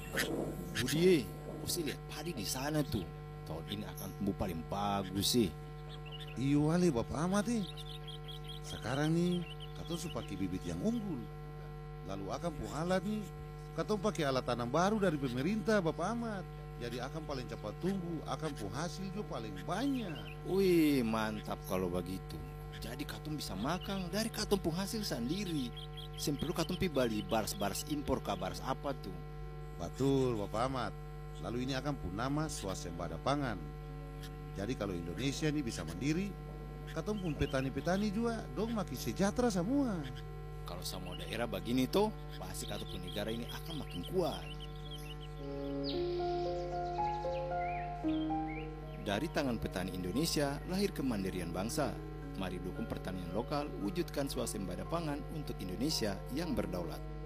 Budi, mesti lihat padi di sana tuh. Tahun ini akan tumbuh paling bagus sih. Iyo wale Bapak Ahmad sekarang nih katong su pakai bibit yang unggul. Lalu akan pun alat nih, katong pakai alat tanam baru dari pemerintah Bapak Ahmad. Jadi akan paling cepat tumbuh, akan pun hasil juga paling banyak. Wih, mantap kalau begitu. Jadi katung bisa makan dari katung pun hasil sendiri. Perlu katung pi beli baras-baras impor ke baras apa tuh. Betul Bapak Ahmad. Lalu ini akan pun nama swasembada pangan. Jadi kalau Indonesia nih bisa mandiri, katong pun petani-petani juga dong makin sejahtera semua. Kalau semua daerah begini tuh, pasti katung pun negara ini akan makin kuat. Dari tangan petani Indonesia lahir kemandirian bangsa. Mari dukung pertanian lokal, wujudkan swasembada pangan untuk Indonesia yang berdaulat.